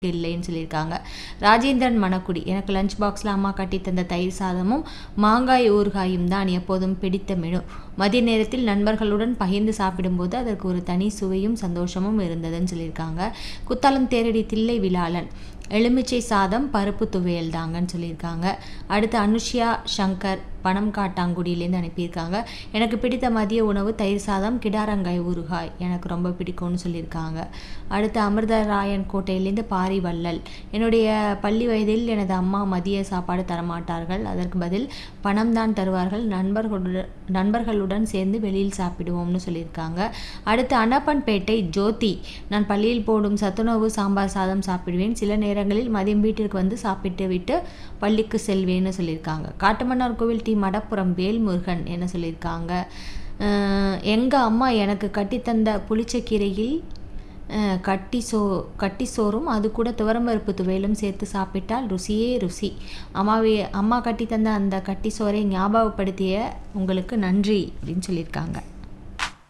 இல்லைன்னு சொல்லியிருக்காங்க. ராஜேந்திரன் மணக்குடி, எனக்கு லஞ்ச் பாக்ஸில் அம்மா கட்டி தந்த தயிர் சாதமும் மாங்காய் ஊறுகாயும் தான் எப்போதும் பிடித்த மெனு. மதிய நேரத்தில் நண்பர்களுடன் பகிர்ந்து சாப்பிடும்போது அதற்கு ஒரு தனி சுவையும் சந்தோஷமும் இருந்ததுன்னு சொல்லியிருக்காங்க. குத்தாலம் தேரடி தில்லை விழாளன், எலுமிச்சை சாதம் பருப்பு துவையல் தாங்கன்னு சொல்லியிருக்காங்க. அடுத்து அனுஷ்யா சங்கர் பணம் காட்டாங்குடியிலேருந்து அனுப்பியிருக்காங்க. எனக்கு பிடித்த மதிய உணவு தயிர் சாதம் கிடாரங்காய் ஊறுகாய் எனக்கு ரொம்ப பிடிக்கும்னு சொல்லியிருக்காங்க. அடுத்து அமிர்தராயன் கோட்டையிலேருந்து பாரி வள்ளல், என்னுடைய பள்ளி வயதில் எனது அம்மா மதிய சாப்பாடு தரமாட்டார்கள், அதற்கு பதில் பணம் தான் தருவார்கள், நண்பர்களுடன் சேர்ந்து வெளியில் சாப்பிடுவோம்னு சொல்லியிருக்காங்க. அடுத்து அன்னப்பன்பேட்டை ஜோதி, நான் பள்ளியில் போடும் சத்துணவு சாம்பார் சாதம் சாப்பிடுவேன், சில நேரங்களில் மதியம் வீட்டிற்கு வந்து சாப்பிட்டு விட்டு பள்ளிக்கு செல்வேன்னு சொல்லியிருக்காங்க. காட்டுமன்னார் கோவில் டி மடப்புறம் வேல்முருகன் என்ன சொல்லியிருக்காங்க, எங்கள் அம்மா எனக்கு கட்டித்தந்த புளிச்சக்கீரையில் கட்டி சோறும் அது கூட துவரம்பருப்பு துவையலும் சேர்த்து சாப்பிட்டால் ருசியே ருசி. அம்மா கட்டி தந்த அந்த கட்டி சோறை ஞாபகப்படுத்திய உங்களுக்கு நன்றி அப்படின்னு சொல்லியிருக்காங்க.